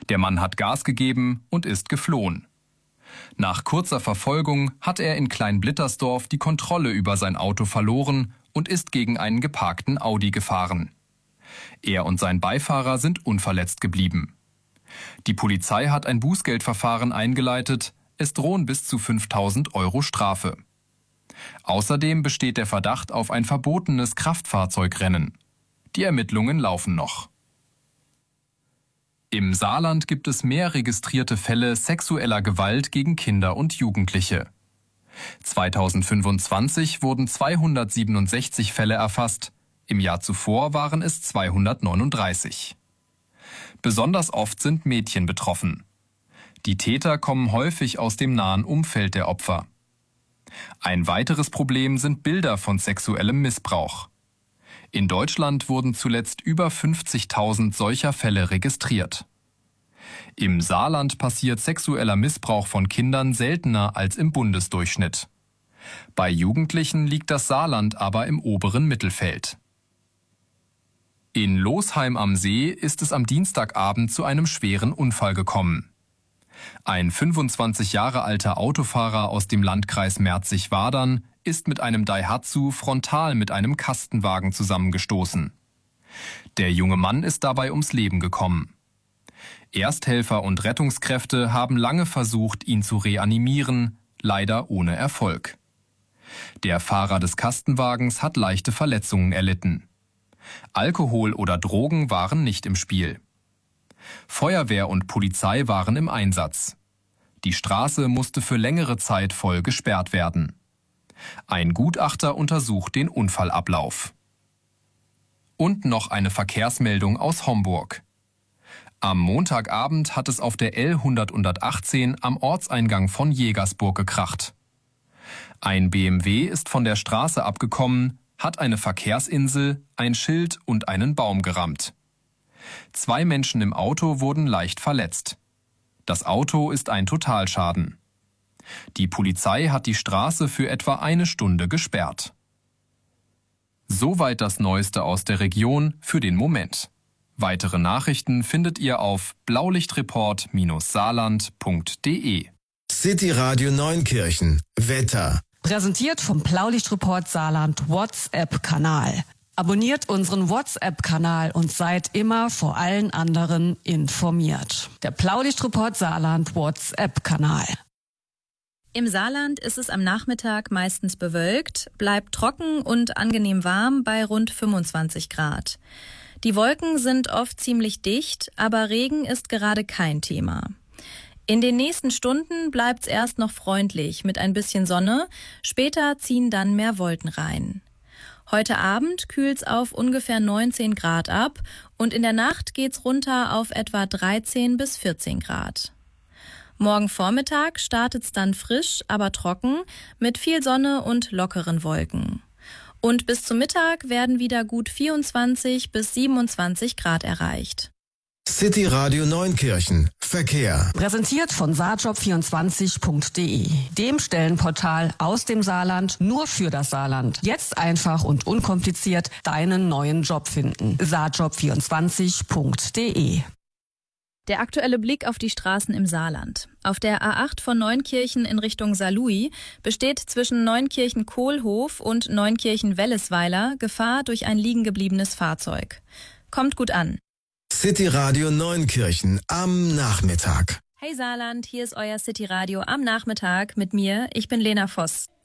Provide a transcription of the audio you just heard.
Der Mann hat Gas gegeben und ist geflohen. Nach kurzer Verfolgung hat er in Kleinblittersdorf die Kontrolle über sein Auto verloren und ist gegen einen geparkten Audi gefahren. Er und sein Beifahrer sind unverletzt geblieben. Die Polizei hat ein Bußgeldverfahren eingeleitet. Es drohen bis zu 5.000 € Strafe. Außerdem besteht der Verdacht auf ein verbotenes Kraftfahrzeugrennen. Die Ermittlungen laufen noch. Im Saarland gibt es mehr registrierte Fälle sexueller Gewalt gegen Kinder und Jugendliche. 2025 wurden 267 Fälle erfasst, im Jahr zuvor waren es 239. Besonders oft sind Mädchen betroffen. Die Täter kommen häufig aus dem nahen Umfeld der Opfer. Ein weiteres Problem sind Bilder von sexuellem Missbrauch. In Deutschland wurden zuletzt über 50.000 solcher Fälle registriert. Im Saarland passiert sexueller Missbrauch von Kindern seltener als im Bundesdurchschnitt. Bei Jugendlichen liegt das Saarland aber im oberen Mittelfeld. In Losheim am See ist es am Dienstagabend zu einem schweren Unfall gekommen. Ein 25 Jahre alter Autofahrer aus dem Landkreis Merzig-Wadern ist mit einem Daihatsu frontal mit einem Kastenwagen zusammengestoßen. Der junge Mann ist dabei ums Leben gekommen. Ersthelfer und Rettungskräfte haben lange versucht, ihn zu reanimieren, leider ohne Erfolg. Der Fahrer des Kastenwagens hat leichte Verletzungen erlitten. Alkohol oder Drogen waren nicht im Spiel. Feuerwehr und Polizei waren im Einsatz. Die Straße musste für längere Zeit voll gesperrt werden. Ein Gutachter untersucht den Unfallablauf. Und noch eine Verkehrsmeldung aus Homburg. Am Montagabend hat es auf der L118 am Ortseingang von Jägersburg gekracht. Ein BMW ist von der Straße abgekommen, hat eine Verkehrsinsel, ein Schild und einen Baum gerammt. 2 Menschen im Auto wurden leicht verletzt. Das Auto ist ein Totalschaden. Die Polizei hat die Straße für etwa eine Stunde gesperrt. Soweit das Neueste aus der Region für den Moment. Weitere Nachrichten findet ihr auf blaulichtreport-saarland.de. City Radio Neunkirchen. Wetter. Präsentiert vom Blaulichtreport Saarland WhatsApp-Kanal. Abonniert unseren WhatsApp-Kanal und seid immer vor allen anderen informiert. Der Blaulichtreport Saarland WhatsApp-Kanal. Im Saarland ist es am Nachmittag meistens bewölkt, bleibt trocken und angenehm warm bei rund 25 Grad. Die Wolken sind oft ziemlich dicht, aber Regen ist gerade kein Thema. In den nächsten Stunden bleibt's erst noch freundlich mit ein bisschen Sonne, später ziehen dann mehr Wolken rein. Heute Abend kühlt's auf ungefähr 19 Grad ab und in der Nacht geht's runter auf etwa 13 bis 14 Grad. Morgen Vormittag startet's dann frisch, aber trocken mit viel Sonne und lockeren Wolken. Und bis zum Mittag werden wieder gut 24 bis 27 Grad erreicht. City Radio Neunkirchen. Verkehr. Präsentiert von saarjob24.de, dem Stellenportal aus dem Saarland nur für das Saarland. Jetzt einfach und unkompliziert deinen neuen Job finden. saarjob24.de. Der aktuelle Blick auf die Straßen im Saarland. Auf der A8 von Neunkirchen in Richtung Saarlouis besteht zwischen Neunkirchen-Kohlhof und Neunkirchen-Wellesweiler Gefahr durch ein liegengebliebenes Fahrzeug. Kommt gut an. City Radio Neunkirchen am Nachmittag. Hey Saarland, hier ist euer City Radio am Nachmittag mit mir. Ich bin Lena Voss.